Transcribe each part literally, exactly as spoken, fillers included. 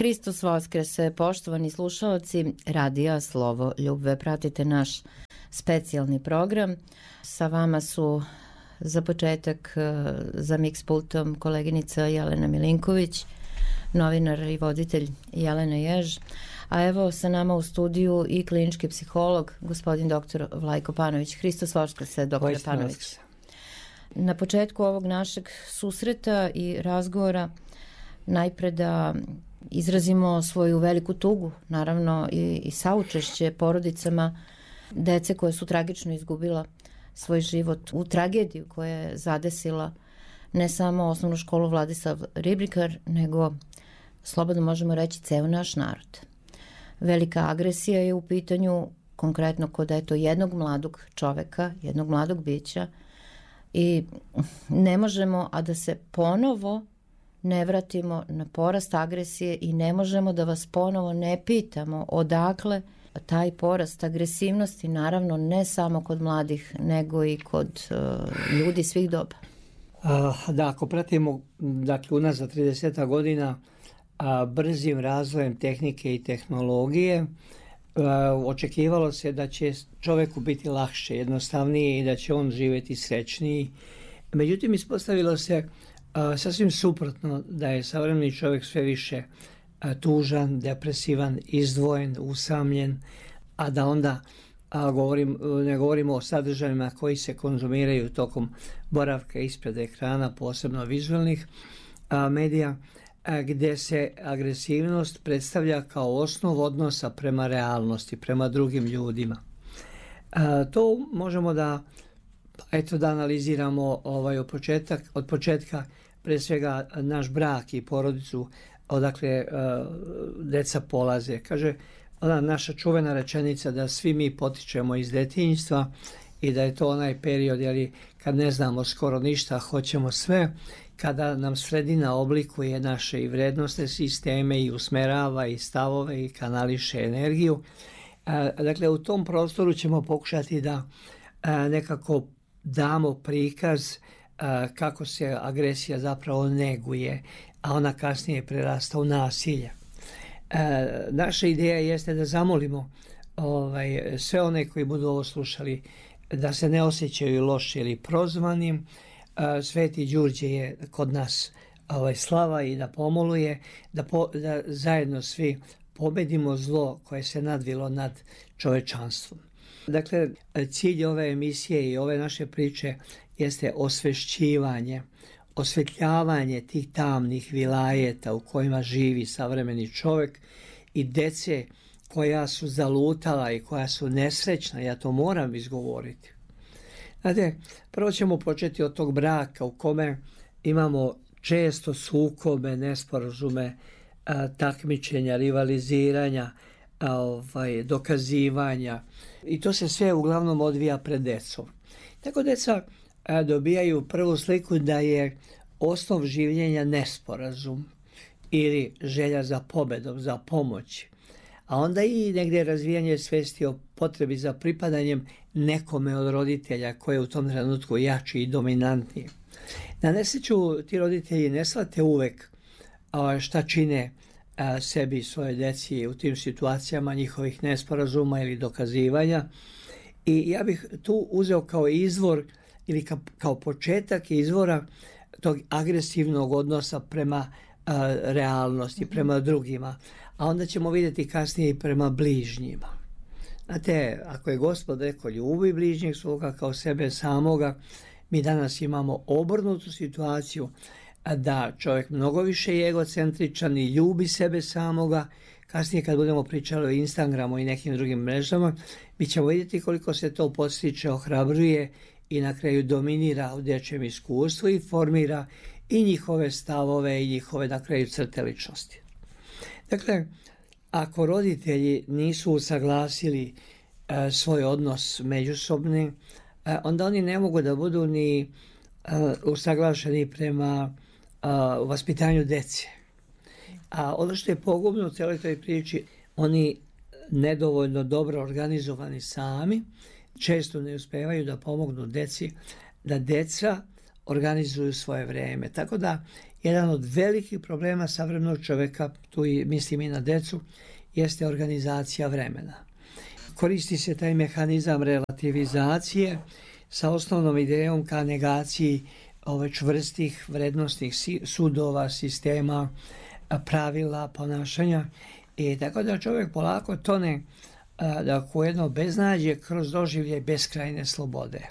Hristos Voskrese, poštovani slušalci Radija Slovo Ljubve. Pratite naš specijalni program. Sa vama su za početak za mix pultom koleginica Jelena Milinković, novinar i voditelj Jelena Jež, a evo sa nama u studiju i klinički psiholog gospodin doktor Vlajko Panović. Hristos Voskrese, doktore Panović. Na početku ovog našeg susreta i razgovora najpre da izrazimo svoju veliku tugu, naravno i, i saučešće porodicama dece koje su tragično izgubila svoj život u tragediju koja je zadesila ne samo osnovnu školu Vladislav Ribnikar, nego slobodno možemo reći ceo naš narod. Velika agresija je u pitanju konkretno kod eto jednog mladog čoveka, jednog mladog bića i ne možemo a da se ponovo ne vratimo na porast agresije i ne možemo da vas ponovo ne pitamo odakle taj porast agresivnosti, naravno ne samo kod mladih, nego i kod uh, ljudi svih doba. Uh, da, ako pratimo, dakle, unazad trideset godina uh, brzim razvojem tehnike i tehnologije, uh, očekivalo se da će čoveku biti lakše, jednostavnije i da će on živjeti srećniji. Međutim, ispostavilo se Uh, sasvim suprotno, da je savremeni čovjek sve više uh, tužan, depresivan, izdvojen, usamljen, a da onda uh, govorim, uh, ne govorimo o sadržajima koji se konzumiraju tokom boravka ispred ekrana, posebno vizualnih uh, medija, uh, gdje se agresivnost predstavlja kao osnov odnosa prema realnosti, prema drugim ljudima. Uh, to možemo da Eto da analiziramo ovaj, od, početak, od početka pre svega naš brak i porodicu odakle uh, deca polaze. Kaže ona naša čuvena rečenica da svi mi potičemo iz detinjstva i da je to onaj period jeli, kad ne znamo skoro ništa, hoćemo sve, kada nam sredina oblikuje naše i vrednostne sisteme i usmerava i stavove i kanališe energiju. Uh, dakle u tom prostoru ćemo pokušati da uh, nekako damo prikaz uh, kako se agresija zapravo neguje, a ona kasnije prerasta u nasilje. Uh, naša ideja jeste da zamolimo ovaj, sve one koji budu ovo slušali da se ne osjećaju loše ili prozvanim. Uh, Sveti Đurđe je kod nas ovaj, slava i da pomoluje da, po, da zajedno svi pobedimo zlo koje se nadvilo nad čovečanstvom. Dakle, cilj ove emisije i ove naše priče jeste osvešćivanje, osvetljavanje tih tamnih vilajeta u kojima živi savremeni čovjek i dece koja su zalutala i koja su nesrećna, ja to moram izgovoriti. Znate, prvo ćemo početi od tog braka u kome imamo često sukobe, nesporazume, takmičenja, rivaliziranja, Ovaj, dokazivanja i to se sve uglavnom odvija pred decom. Tako deca a, dobijaju prvu sliku da je osnov življenja nesporazum ili želja za pobedom, za pomoć, a onda i negdje razvijanje svesti o potrebi za pripadanjem nekome od roditelja koji je u tom trenutku jači i dominantniji. Na nesreću ti roditelji ne shvate uvek a, šta čine sebi i svoje deci u tim situacijama njihovih nesporazuma ili dokazivanja. I ja bih tu uzeo kao izvor ili kao, kao početak izvora tog agresivnog odnosa prema a, realnosti, prema drugima, a onda ćemo vidjeti kasnije i prema bližnjima. Znate, ako je Gospod rekao ljubi bližnjeg svoga kao sebe samoga, mi danas imamo obrnutu situaciju da čovjek mnogo više je egocentričan i ljubi sebe samoga. Kasnije kad budemo pričali o Instagramu i nekim drugim mrežama, mi ćemo vidjeti koliko se to podstiče, ohrabruje i na kraju dominira u dječjem iskustvu i formira i njihove stavove i njihove na kraju crte ličnosti. Dakle, ako roditelji nisu usaglasili e, svoj odnos međusobni, e, onda oni ne mogu da budu ni e, usaglašeni prema u vaspitanju dece. A ono što je pogubno u cijeloj toj priči, oni nedovoljno dobro organizovani sami često ne uspevaju da pomognu deci, da deca organizuju svoje vrijeme. Tako da jedan od velikih problema savremenog čovjeka, tu i mislim i na decu, jeste organizacija vremena. Koristi se taj mehanizam relativizacije sa osnovnom idejom ka negaciji ove čvrstih vrednostnih sudova, sistema, pravila, ponašanja. I tako da čovjek polako tone da u jedno beznađe kroz doživljaj beskrajne slobode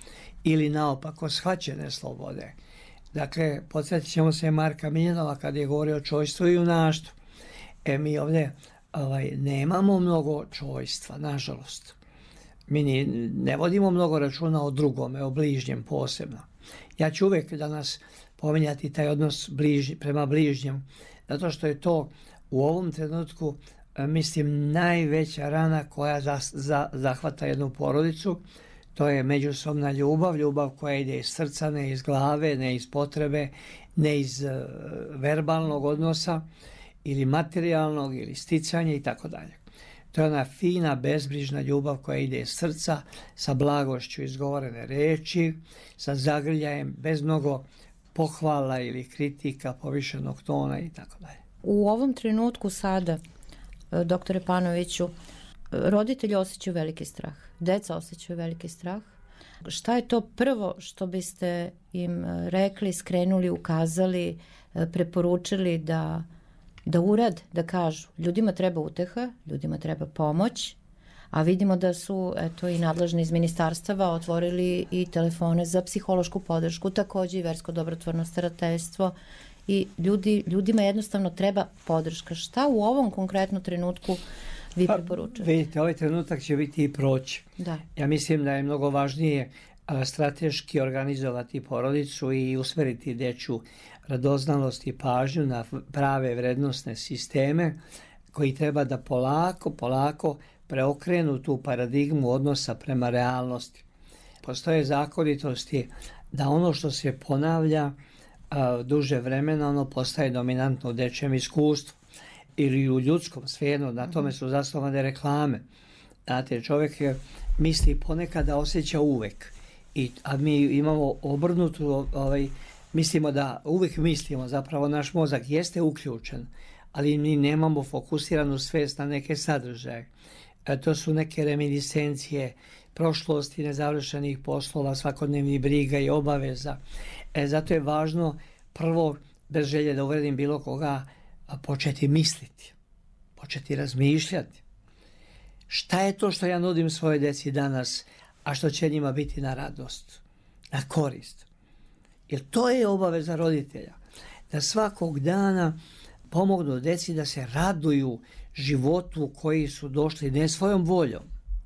ili naopako shvaćene slobode. Dakle, podsjetit ćemo se Marka Miljanova kad je govorio o čojstvu i junaštvu. E mi ovdje ovaj, nemamo mnogo čojstva, nažalost. Mi ni, ne vodimo mnogo računa o drugome, o bližnjem posebno. Ja ću uvijek danas pominjati taj odnos bližnji, prema bližnjem, zato što je to u ovom trenutku, mislim, najveća rana koja za, za, zahvata jednu porodicu. To je međusobna ljubav, ljubav koja ide iz srca, ne iz glave, ne iz potrebe, ne iz uh, verbalnog odnosa ili materijalnog ili sticanja i tako dalje. To je ona fina, bezbrižna ljubav koja ide iz srca, sa blagošću izgovorene reči, sa zagrljajem, bez mnogo pohvala ili kritika, povišenog tona i tako dalje. U ovom trenutku sada, doktore Panoviću, roditelji osjećaju veliki strah, deca osjećaju veliki strah. Šta je to prvo što biste im rekli, skrenuli, ukazali, preporučili da, da urad, da kažu? Ljudima treba uteha, ljudima treba pomoć, a vidimo da su eto, i nadležni iz ministarstava otvorili i telefone za psihološku podršku, također i versko dobrotvorno starateljstvo. I ljudi, ljudima jednostavno treba podrška. Šta u ovom konkretnom trenutku vi pa, preporučujete? Vidite, ovaj trenutak će biti i proći. Da. Ja mislim da je mnogo važnije a, strateški organizovati porodicu i usmeriti dječju radoznalost i pažnju na prave vrednostne sisteme koji treba da polako, polako preokrenu tu paradigmu odnosa prema realnosti. Postoje zakonitosti da ono što se ponavlja a, duže vremena, ono postaje dominantno u dječjem iskustvu ili u ljudskom, svejedno, na tome su zasnovane reklame. Znate, čovjek je, misli ponekad da osjeća uvek, I, a mi imamo obrnutu, ovaj, mislimo da uvijek mislimo, zapravo naš mozak jeste uključen, ali mi nemamo fokusiranu svijest na neke sadržaje. E, to su neke reminiscencije prošlosti, nezavršenih poslova, svakodnevnih briga i obaveza. E, zato je važno prvo, bez želje da uvredim bilo koga, početi misliti, početi razmišljati. Šta je to što ja nudim svoje djeci danas, a što će njima biti na radost, na korist? Jer to je obaveza roditelja, da svakog dana pomognu djeci da se raduju životu koji su došli ne svojom voljom.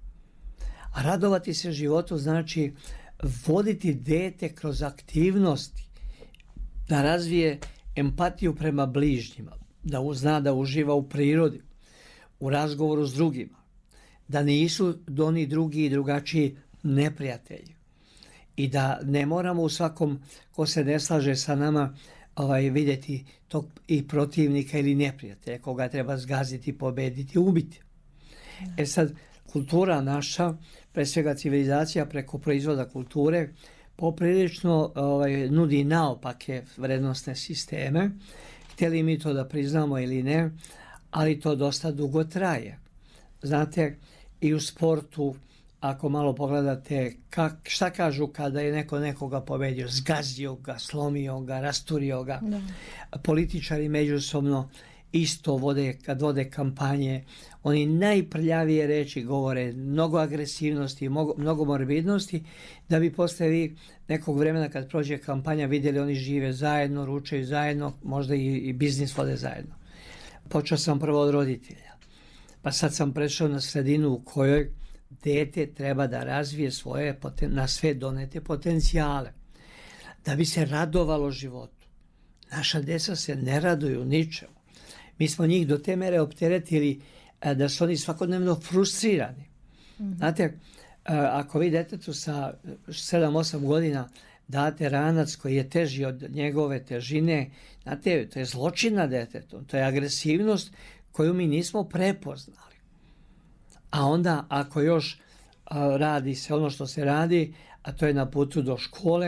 A radovati se životu znači voditi dete kroz aktivnosti, da razvije empatiju prema bližnjima, da zna da uživa u prirodi, u razgovoru s drugima, da nisu oni drugi i drugačiji neprijatelji i da ne moramo u svakom ko se ne slaže sa nama ovaj, vidjeti tog i protivnika ili neprijatelja koga treba zgaziti, pobediti, ubiti. E sad, kultura naša, pre svega civilizacija preko proizvoda kulture, poprilično ovaj, nudi naopake vrednostne sisteme, htjeli mi to da priznamo ili ne, ali to dosta dugo traje. Znate, i u sportu, ako malo pogledate kak, šta kažu kada je neko nekoga pobedio, zgazio ga, slomio ga, rasturio ga. Da. Političari međusobno isto vode, kad vode kampanje, oni najprljavije reči govore, mnogo agresivnosti, mnogo, mnogo morbidnosti, da bi posle vi nekog vremena kad prođe kampanja vidjeli oni žive zajedno, ručaju zajedno, možda i, i biznis vode zajedno. Počeo sam prvo od roditelja, pa sad sam prešao na sredinu u kojoj dete treba da razvije svoje na sve donete potencijale, da bi se radovalo životu. Naša djeca se ne raduju ničemu. Mi smo njih do te mere opteretili da su oni svakodnevno frustrirani. Mm-hmm. Znate, ako vi detetu sa sedam osam godina date ranac koji je teži od njegove težine, znate, to je zločin na detetu, to je agresivnost koju mi nismo prepoznali. A onda ako još radi se ono što se radi, a to je na putu do škole,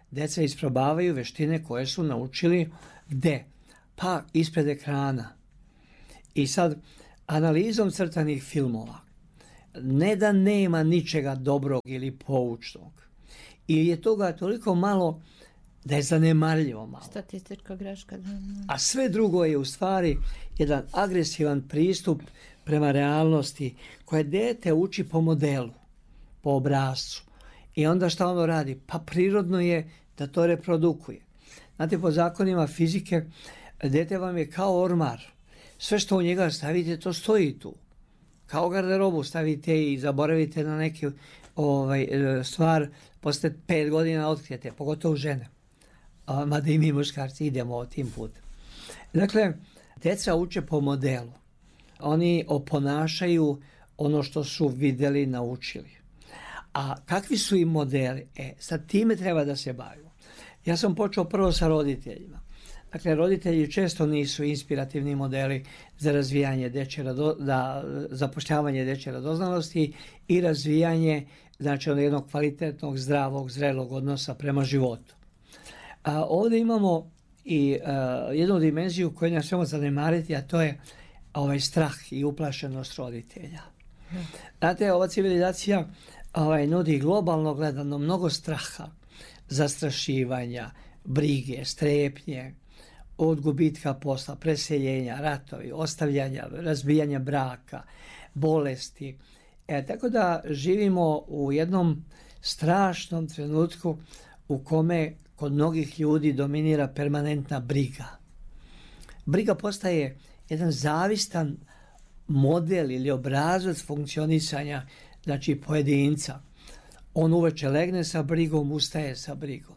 deca isprobavaju veštine koje su naučili gde? Pa ispred ekrana. I sad, analizom crtanih filmova, ne da nema ničega dobrog ili poučnog, ili je toga toliko malo da je zanemarljivo malo. Statistička greška. Da. A sve drugo je u stvari jedan agresivan pristup prema realnosti koje dete uči po modelu, po obrascu. I onda šta ono radi? Pa prirodno je da to reprodukuje. Znate, po zakonima fizike, dete vam je kao ormar. Sve što u njega stavite, to stoji tu. Kao garderobu stavite i zaboravite na neke ovaj, stvar, posle pet godina otkrijete, pogotovo žene. A, mada i mi muškarci idemo tim putem. Dakle, deca uče po modelu. Oni oponašaju ono što su vidjeli, naučili. A kakvi su im modeli? E, sad time treba da se bavimo. Ja sam počeo prvo sa roditeljima. Dakle, roditelji često nisu inspirativni modeli za razvijanje dečje rado, da, zapošljavanje dečje radoznalosti i razvijanje, znači, jednog kvalitetnog, zdravog, zrelog odnosa prema životu. A, ovdje imamo i a, jednu dimenziju koju ne smijemo zanemariti, a to je ovaj strah i uplašenost roditelja. Znate, ova civilizacija ovaj, nudi globalno gledano mnogo straha, zastrašivanja, brige, strepnje, od gubitka posla, preseljenja, ratovi, ostavljanja, razbijanja braka, bolesti. E, tako da živimo u jednom strašnom trenutku u kome kod mnogih ljudi dominira permanentna briga. Briga postaje jedan zavistan model ili obrazac funkcionisanja, znači pojedinca. On uveče legne sa brigom, ustaje sa brigom.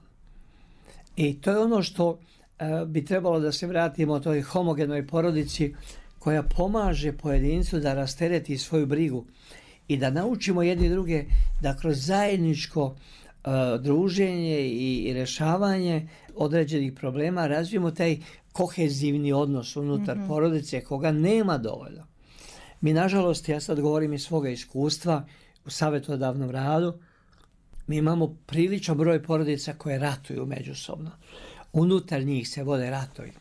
I to je ono što e, bi trebalo da se vratimo toj homogenoj porodici koja pomaže pojedincu da rastereti svoju brigu i da naučimo jedni druge da kroz zajedničko e, druženje i, i rešavanje određenih problema razvijemo taj kohezivni odnos unutar mm-hmm. porodice koga nema dovoljno. Mi, nažalost, ja sad govorim iz svoga iskustva u savjetodavnom radu, mi imamo priličan broj porodica koje ratuju međusobno. Unutar njih se vode ratovi.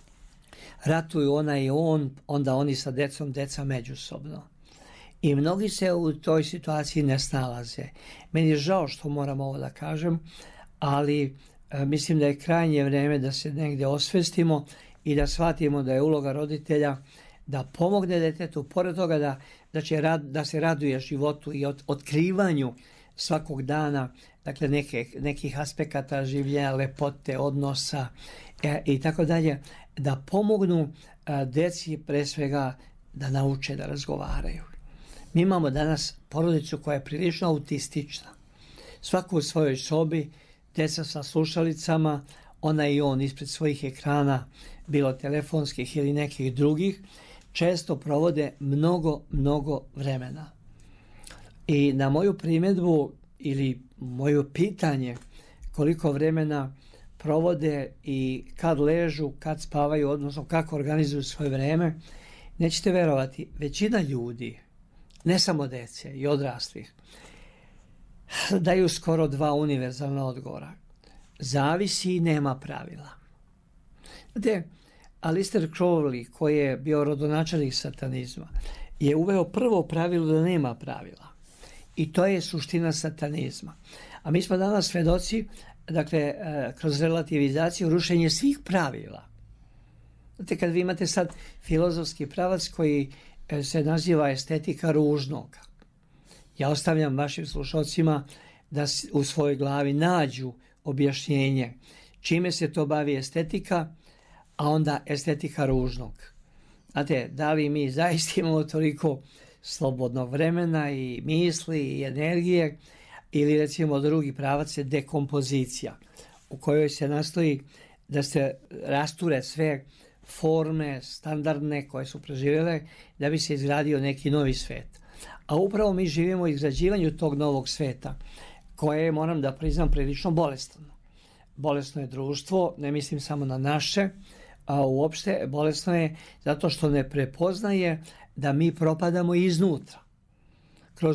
Ratuju ona i on, onda oni sa decom, deca međusobno. I mnogi se u toj situaciji ne snalaze. Meni je žao što moram ovo da kažem, ali e, mislim da je krajnje vreme da se negdje osvestimo i da shvatimo da je uloga roditelja da pomogne detetu, pored toga da, da, će rad, da se raduje životu i od, otkrivanju svakog dana, dakle neke, nekih aspekata življenja, lepote, odnosa e, i tako dalje, da pomognu a, deci pre svega da nauče da razgovaraju. Mi imamo danas porodicu koja je prilično autistična. Svako u svojoj sobi, deca sa slušalicama, ona i on ispred svojih ekrana, bilo telefonskih ili nekih drugih, često provode mnogo, mnogo vremena. I na moju primjedbu ili moje pitanje koliko vremena provode i kad ležu, kad spavaju, odnosno kako organizuju svoje vreme, nećete verovati, većina ljudi, ne samo dece i odraslih, daju skoro dva univerzalna odgovora. Zavisi i nema pravila. Znate, Alistair Crowley, koji je bio rodonačelnik satanizma, je uveo prvo pravilo da nema pravila. I to je suština satanizma. A mi smo danas svedoci, dakle, kroz relativizaciju, rušenje svih pravila. Znate, kad vi imate sad filozofski pravac koji se naziva estetika ružnog, ja ostavljam vašim slušalcima da u svojoj glavi nađu objašnjenje čime se to bavi estetika, a onda estetika ružnog. Znate, da li mi zaista imamo toliko slobodnog vremena i misli i energije, ili recimo drugi pravac je dekompozicija, u kojoj se nastoji da se rasture sve forme standardne koje su preživjele da bi se izgradio neki novi svet. A upravo mi živimo u izgrađivanju tog novog sveta, koje je, moram da priznam, prilično bolesno. Bolesno je društvo, ne mislim samo na naše, a uopšte bolesno je zato što ne prepoznaje da mi propadamo iznutra. Kroz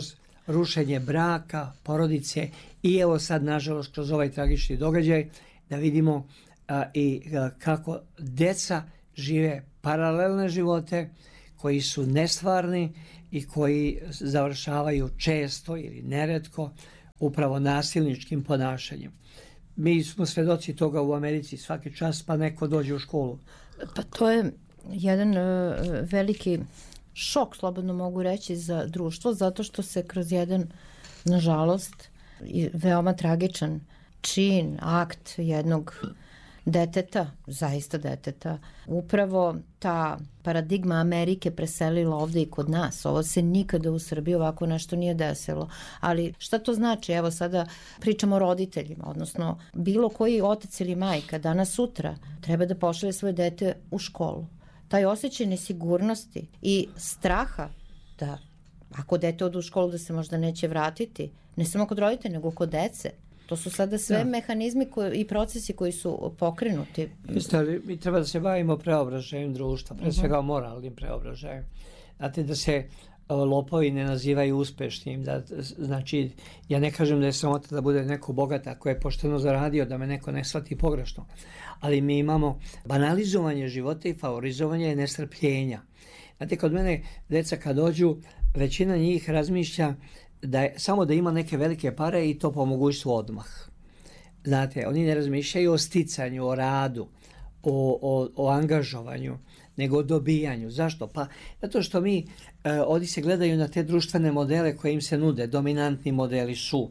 rušenje braka, porodice i evo sad nažalost kroz ovaj tragični događaj da vidimo a, i a, kako deca žive paralelne živote koji su nestvarni i koji završavaju često ili neretko upravo nasilničkim ponašanjem. Mi smo svedoci toga u Americi svaki čas pa neko dođe u školu. Pa to je jedan uh, veliki šok, slobodno mogu reći, za društvo, zato što se kroz jedan, nažalost, veoma tragičan čin, akt jednog deteta, zaista deteta, upravo ta paradigma Amerike preselila ovde i kod nas. Ovo se nikada u Srbiji ovako nešto nije desilo. Ali šta to znači? Evo sada pričamo o roditeljima, odnosno bilo koji otac ili majka danas sutra treba da pošalje svoje dete u školu. Taj osjećaj nesigurnosti i straha da ako dete ode u školu da se možda neće vratiti, ne samo kod roditelja, nego kod dece. To su sada sve da. mehanizmi koji, i procesi koji su pokrenuti. Jeste, ali mi treba da se bavimo preobražajem društva, pre svega moralnim preobražajem. Znate, da se lopovi ne nazivaju uspešnim. Da, znači, ja ne kažem da je sramota da bude neko bogat ako je pošteno zaradio, da me neko ne shvati pogrešno. Ali mi imamo banalizovanje života i favorizovanje nestrpljenja. Znate, kod mene deca kad dođu, većina njih razmišlja da je, samo da ima neke velike pare i to po mogućstvu odmah. Znate, oni ne razmišljaju o sticanju, o radu, o, o, o angažovanju, nego o dobijanju. Zašto? Pa zato što mi e, ovdje se gledaju na te društvene modele koje im se nude. Dominantni modeli su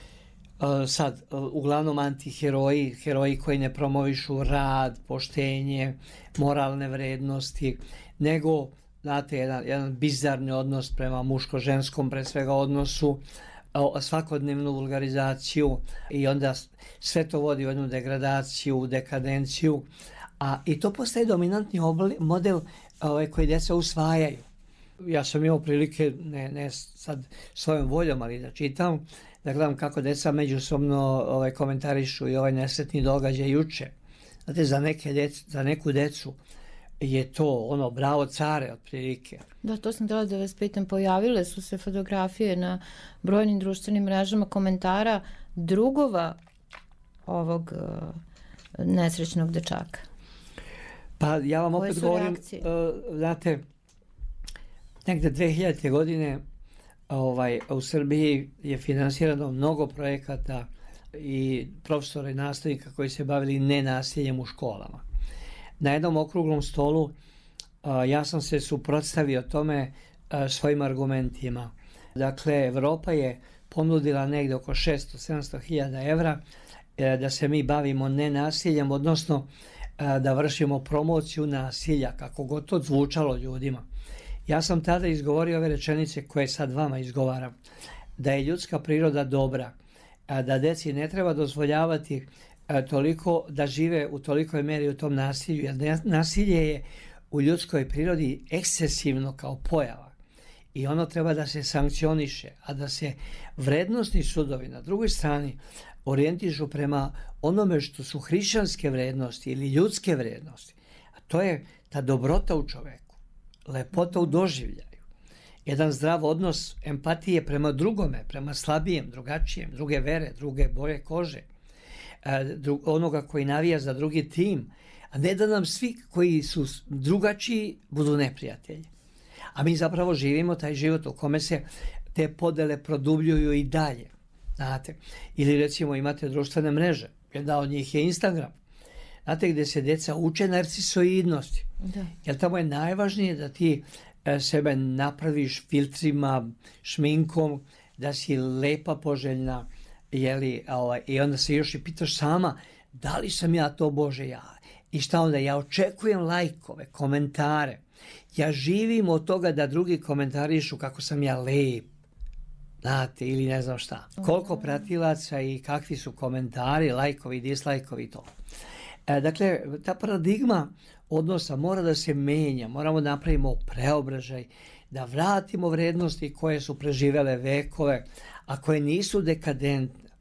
e, sad e, uglavnom antiheroji, heroji koji ne promovišu rad, poštenje, moralne vrednosti, nego znate, jedan, jedan bizarni odnos prema muško-ženskom, pre svega odnosu, svakodnevnu vulgarizaciju i onda sve to vodi u jednu degradaciju, dekadenciju, a i to postaje dominantni obli, model ovaj, koji djeca usvajaju. Ja sam imao prilike, ne, ne sad svojom voljom, ali da čitam, da gledam kako djeca međusobno ovaj, komentarišu i ovaj nesretni događaj juče. Znate, za, neke djec, za neku decu je to ono bravo care otprilike. Da, to sam htjela da vas pitam. Pojavile su se fotografije na brojnim društvenim mrežama komentara drugova ovog uh, nesrećnog dečaka. Pa ja vam opet govorim, uh, znate, negde dve hiljadite godine ovaj, u Srbiji je finansirano mnogo projekata i profesora i nastavnika koji se bavili nenasiljem u školama. Na jednom okruglom stolu uh, ja sam se suprotstavio tome uh, svojim argumentima. Dakle, Evropa je ponudila negde oko šesto do sedamsto hiljada evra uh, da se mi bavimo nenasiljem, odnosno uh, da vršimo promociju nasilja, kako god to zvučalo ljudima. Ja sam tada izgovorio ove rečenice koje sad vama izgovaram, da je ljudska priroda dobra, uh, da deci ne treba dozvoljavati toliko da žive u tolikoj meri u tom nasilju, jer nasilje je u ljudskoj prirodi ekscesivno kao pojava i ono treba da se sankcioniše, a da se vrednostni sudovi na drugoj strani orijentišu prema onome što su hrišćanske vrednosti ili ljudske vrednosti, a to je ta dobrota u čoveku, lepota u doživljaju, jedan zdrav odnos empatije prema drugome, prema slabijem, drugačijem, druge vere, druge boje kože, onoga koji navija za drugi tim, a ne da nam svi koji su drugačiji budu neprijatelji. A mi zapravo živimo taj život u kome se te podele produbljuju i dalje. Znate? Ili recimo imate društvene mreže. Jedna od njih je Instagram. Znate, gdje se djeca uče narcisoidnosti. Da. Jer tamo je najvažnije da ti sebe napraviš filtrima, šminkom, da si lepa, poželjna, jeli, ovaj, i onda se još i pitaš sama da li sam ja to Bože ja i šta onda ja očekujem lajkove, komentare, ja živim od toga da drugi komentarišu kako sam ja lep, znate, ili ne znam šta, koliko pratilaca i kakvi su komentari, lajkovi, dislajkovi, to. E, dakle, ta paradigma odnosa mora da se menja, moramo napravimo preobražaj, da vratimo vrednosti koje su preživele vekove, a koje nisu dekadentne.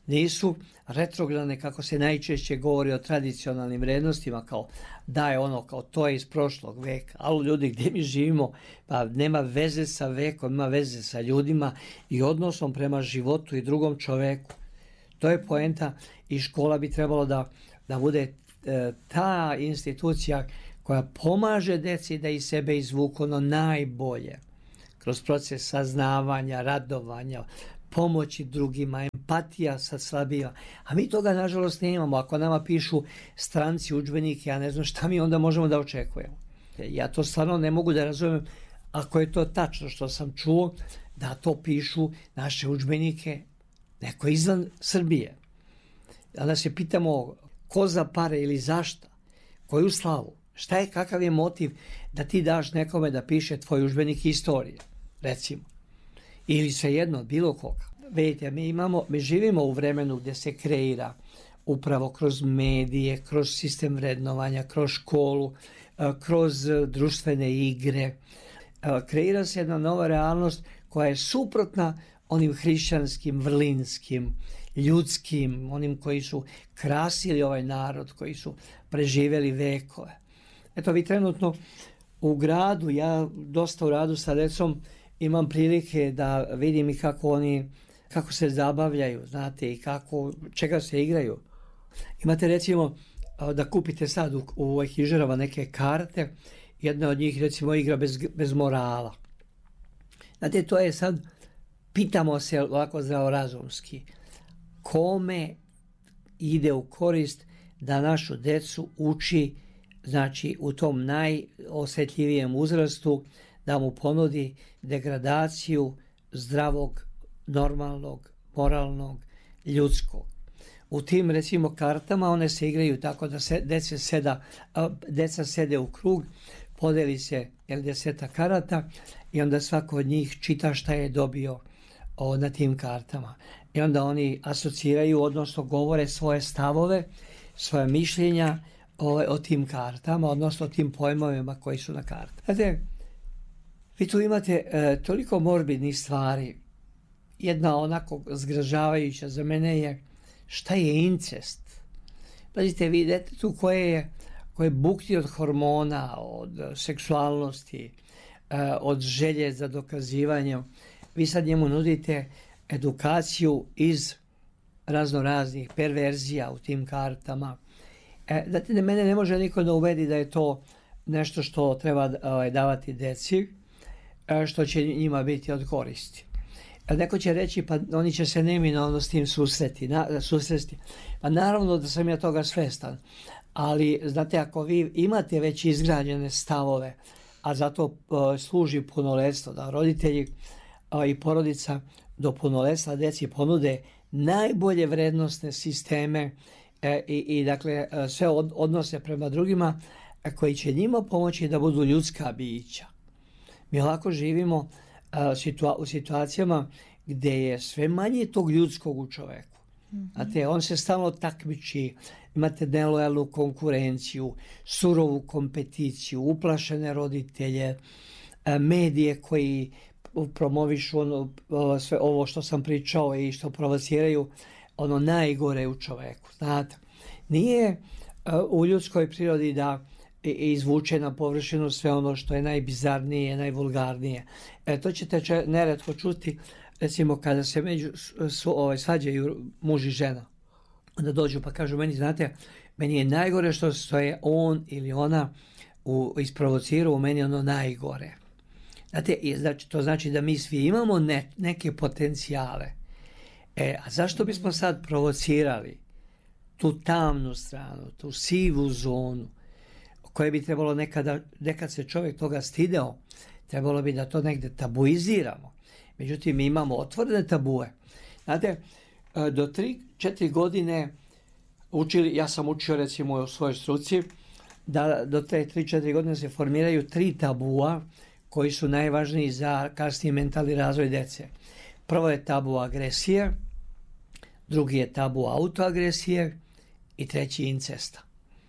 nisu retrogradne kako se najčešće govori o tradicionalnim vrednostima, kao da je ono, kao to je iz prošlog veka. Ali ljudi, gdje mi živimo, pa nema veze sa vekom, ima veze sa ljudima i odnosom prema životu i drugom čoveku. To je poenta i škola bi trebalo da, da bude e, ta institucija koja pomaže deci da iz sebe izvuku ono najbolje. Kroz proces saznavanja, radovanja, pomoći drugima, empatija sa slabijima. A mi toga, nažalost, ne imamo. Ako nama pišu stranci udžbenike, ja ne znam šta mi onda možemo da očekujemo. Ja to stvarno ne mogu da razumem, ako je to tačno što sam čuo, da to pišu naše udžbenike neko izvan Srbije. Onda se pitamo ko za pare ili zašta, koju slavu, šta je, kakav je motiv da ti daš nekome da piše tvoj udžbenik istorije, recimo. Ili svejedno, od bilo koga. Vidite, mi, imamo, mi živimo u vremenu gdje se kreira upravo kroz medije, kroz sistem vrednovanja, kroz školu, kroz društvene igre. Kreira se jedna nova realnost koja je suprotna onim hrišćanskim, vrlinskim, ljudskim, onim koji su krasili ovaj narod, koji su preživjeli vekove. Eto, vi trenutno u gradu, ja dosta u radu sa decom, imam prilike da vidim i kako oni, kako se zabavljaju, znate, i kako, čega se igraju. Imate recimo da kupite sad u, u ovoj knjižarama neke karte, jedna od njih recimo igra bez, bez morala. Znate, to je sad, pitamo se ovako zdravorazumski, kome ide u korist da našu decu uči, znači u tom najosjetljivijem uzrastu, da mu ponudi degradaciju zdravog, normalnog, moralnog, ljudskog. U tim, recimo, kartama one se igraju tako da se deca, seda, deca sede u krug, podeli se jel, deseta karata i onda svako od njih čita šta je dobio o, na tim kartama. I onda oni asociraju, odnosno govore svoje stavove, svoje mišljenja o, o tim kartama, odnosno o tim pojmovima koji su na kartama. Znate, vi tu imate e, toliko morbidnih stvari. Jedna onako zgražavajuća za mene je šta je incest. Pazite, vi detetu koje je, koje bukti od hormona, od seksualnosti, e, od želje za dokazivanje, vi sad njemu nudite edukaciju iz razno raznih perverzija u tim kartama. E, znate, da mene ne može niko da uvedi da je to nešto što treba ovaj, davati deci, što će njima biti od koristi. Neko će reći, pa oni će se neminovno s tim susreti, na, susresti. Pa naravno da sam ja toga svestan, ali znate, ako vi imate već izgrađene stavove, a zato uh, služi punoletstvo, da roditelji uh, i porodica do punoletstva deci ponude najbolje vrednosne sisteme uh, i, i dakle uh, sve od, odnose prema drugima uh, koji će njima pomoći da budu ljudska bića. Mi lako živimo uh, situa- u situacijama gdje je sve manje tog ljudskog u čoveku. Mm-hmm. Znate, on se stalno takmiči, imate nelojalnu konkurenciju, surovu kompeticiju, uplašene roditelje, uh, medije koji promovišu ono, uh, sve ovo što sam pričao i što provociraju ono najgore u čoveku. Znate, nije uh, u ljudskoj prirodi da i izvuče na površinu sve ono što je najbizarnije, najvulgarnije. E, to ćete če, neretko čuti, recimo kada se među su, ovaj, svađaju muž i žena. Onda dođu pa kažu meni, znate, meni je najgore što, što je on ili ona u, isprovocirao u meni ono najgore. Znate, i znači, to znači da mi svi imamo ne, neke potencijale. E, a zašto bismo sad provocirali tu tamnu stranu, tu sivu zonu, koje bi trebalo nekada, nekad se čovjek toga stideo, trebalo bi da to negdje tabuiziramo. Međutim, mi imamo otvorene tabue. Znate, do tri četiri godine učili, ja sam učio recimo u svojoj struci, da do te tri četiri godine se formiraju tri tabua koji su najvažniji za kasniji mentalni razvoj dece. Prvo je tabu agresije, drugi je tabu autoagresije i treći incesta.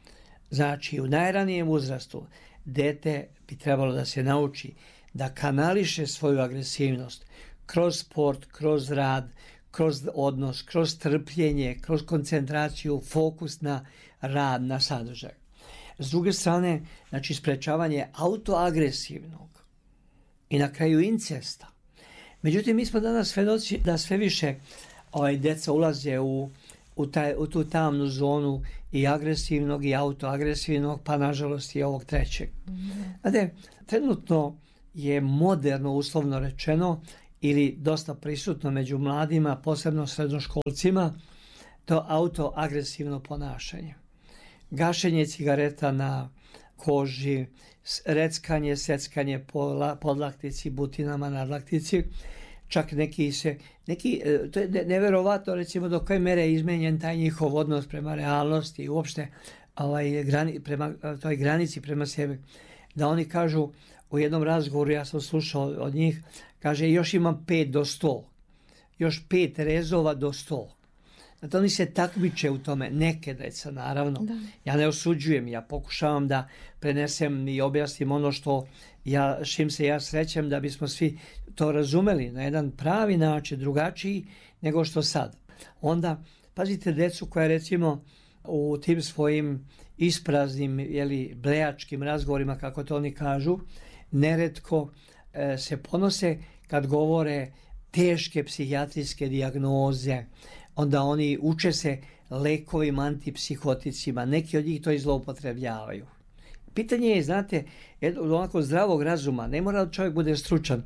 Znači, u najranijem uzrastu dete bi trebalo da se nauči da kanališe svoju agresivnost kroz sport, kroz rad, kroz odnos, kroz trpljenje, kroz koncentraciju, fokus na rad, na sadržaj. S druge strane, znači sprečavanje autoagresivnog i na kraju incesta. Međutim, mi smo danas svedoci da sve više ovaj, djeca ulaze u, u, taj, u tu tamnu zonu i agresivnog i autoagresivnog, pa nažalost i ovog trećeg. Mm-hmm. Znate, trenutno je moderno, uslovno rečeno, ili dosta prisutno među mladima, posebno srednjoškolcima, to autoagresivno ponašanje. Gašenje cigareta na koži, reckanje, seckanje po podlaktici, butinama, nadlaktici, čak neki se, neki, to je neverovatno recimo do koje mere je izmenjen taj njihov odnos prema realnosti i uopšte ovaj, grani, prema toj granici prema sebi. Da oni kažu u jednom razgovoru, ja sam slušao od njih, kaže još imam pet do sto, još pet rezova do sto. Zato oni se takmiče u tome, neke deca naravno. Da. Ja ne osuđujem, ja pokušavam da prenesem i objasnim ono što ja, čim se ja srećem da bismo svi to razumeli na jedan pravi način, drugačiji nego što sad. Onda, pazite decu koja recimo u tim svojim ispraznim, jeli, blejačkim razgovorima, kako to oni kažu, neretko e, se ponose kad govore teške psihijatrijske dijagnoze, onda oni uče se lekovima, antipsihoticima, neki od njih to i zloupotrebljavaju. Pitanje je, znate, od onako zdravog razuma, ne mora da čovjek bude stručan,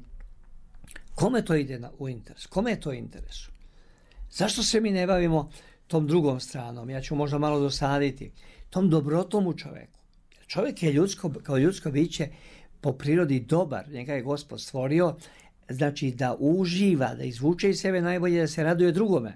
kome to ide na, u interes, kome je to interesu? Zašto se mi ne bavimo tom drugom stranom? Ja ću možda malo dosaditi, tom dobrotom u čovjeku. Čovjek je ljudsko, kao ljudsko biće po prirodi dobar, njega je Gospod stvorio, znači da uživa, da izvuče iz sebe najbolje, da se raduje drugome.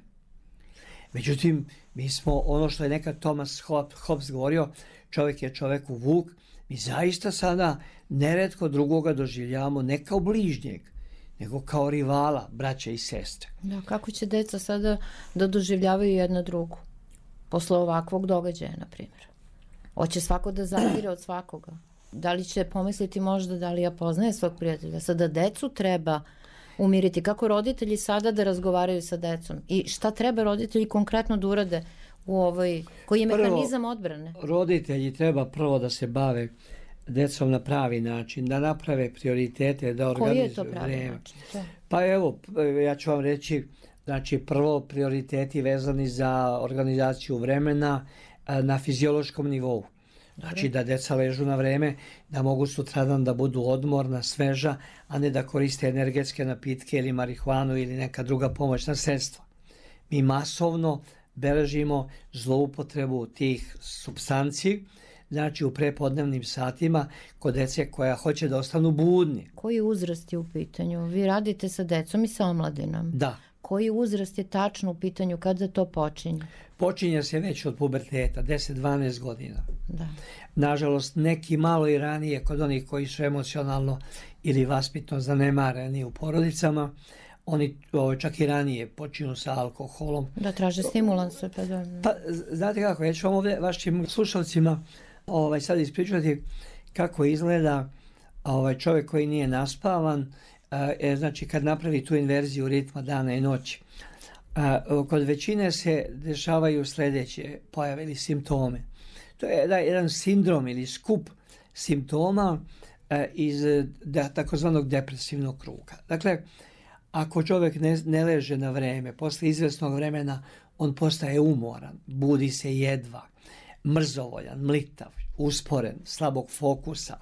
Međutim, mi smo, ono što je nekad Thomas Hobbes govorio, čovjek je čovjeku vuk, mi zaista sada neretko drugoga doživljavamo ne kao bližnjeg, nego kao rivala, braće i sestre. Da, kako će deca sada da doživljavaju jedna drugu? Posle ovakvog događaja, na primjer. Hoće svako da zatire od svakoga. Da li će pomisliti možda da li ja poznaje svog prijatelja? Sada decu treba umiriti. Kako roditelji sada da razgovaraju sa decom? I šta treba roditelji konkretno da urade u ovoj, koji je mehanizam prvo, odbrane? Roditelji treba prvo da se bave decom na pravi način, da naprave prioritete, da organizuju vreme. Koji je to pravi vreme. Način? To. Pa evo, ja ću vam reći, znači prvo prioriteti vezani za organizaciju vremena na fiziološkom nivou. Znači da deca ležu na vreme, da mogu sutradan da budu odmorna, sveža, a ne da koriste energetske napitke ili marihuanu ili neka druga pomoćna sredstva. Mi masovno beležimo zloupotrebu tih supstanci, znači u prepodnevnim satima kod dece koja hoće da ostanu budni. Koji uzrast je u pitanju? Vi radite sa decom i sa omladinom. Da. Koji uzrast je tačno u pitanju, kada to počinje? Počinje se već od puberteta, deset do dvanaest godina. Da. Nažalost, neki malo i ranije kod onih koji su emocionalno ili vaspitno zanemareni u porodicama, oni ovo, čak i ranije počinju sa alkoholom. Da, traže stimulanse. Pa, da... pa znate kako, ja ću vam ovdje vašim slušalcima ovaj, sad ispričati kako izgleda ovaj, čovjek koji nije naspavan, e, znači kad napravi tu inverziju ritma dana i noći. A, kod većine se dešavaju sljedeće pojave ili simptome. To je da, jedan sindrom ili skup simptoma a, iz da, takozvanog depresivnog kruga. Dakle, ako čovjek ne, ne leže na vreme, posle izvesnog vremena on postaje umoran, budi se jedva, mrzovoljan, mlitav, usporen, slabog fokusa,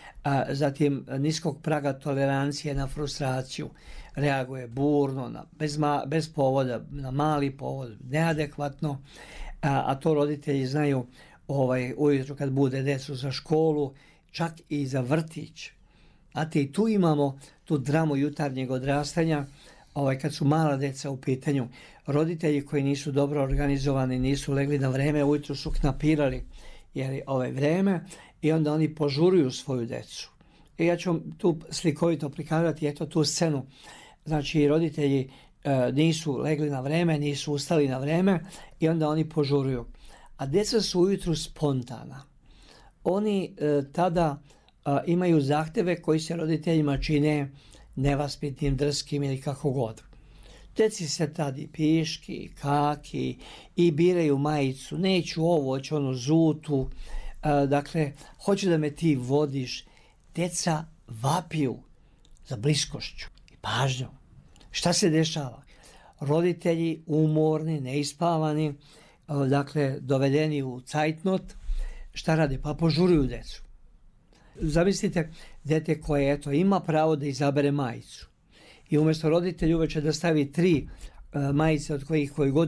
a, zatim niskog praga tolerancije na frustraciju, reaguje burno, na, bez, ma, bez povoda, na mali povod, neadekvatno, a, a to roditelji znaju ovaj, ujutro kad bude decu za školu, čak i za vrtić. A te i tu imamo tu dramu jutarnjeg odrastanja, ovaj, kad su mala deca u pitanju. Roditelji koji nisu dobro organizovani, nisu legli na vreme, ujutro su knapirali jer ovaj vreme i onda oni požuruju svoju decu. I ja ću tu slikovito prikazati eto tu scenu. Znači roditelji e, nisu legli na vreme, nisu ustali na vreme i onda oni požuruju. A djeca su ujutru spontana. Oni e, tada a, imaju zahtjeve koji se roditeljima čine nevaspitnim, drskim ili kako god. Deci se radi piški, kaki i biraju majicu. Neću ovo, hoću ono žutu. Dakle, hoću da me ti vodiš. Deca vapiju za bliskošću i pažnjom. Šta se dešava? Roditelji umorni, neispavani, dakle, dovedeni u cajtnot, šta rade? Pa požuruju decu. Zamislite, dete koje eto, ima pravo da izabere majicu i umjesto roditelja uveče da stavi tri majice od kojih koji god